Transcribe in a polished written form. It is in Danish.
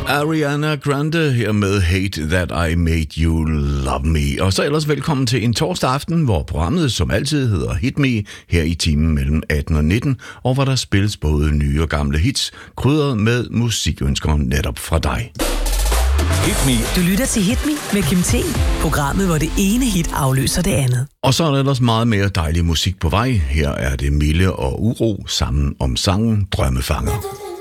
Ariana Grande her med Hate That I Made You Love Me. Og så ellers velkommen til en torsdag aften, hvor programmet som altid hedder Hit Me, her i timen mellem 18 og 19, og hvor der spilles både nye og gamle hits, krydret med musikønsker netop fra dig. Hit Me. Du lytter til Hit Me med Kim T, programmet, hvor det ene hit afløser det andet. Og så er der ellers meget mere dejlig musik på vej. Her er det Mille og Uro sammen om sangen Drømmefanger.